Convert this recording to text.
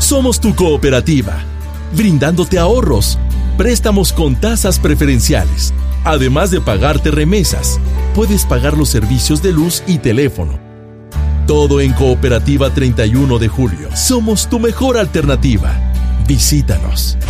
Somos tu cooperativa, brindándote ahorros, préstamos con tasas preferenciales. Además de pagarte remesas, puedes pagar los servicios de luz y teléfono. Todo en Cooperativa 31 de Julio. Somos tu mejor alternativa. Visítanos.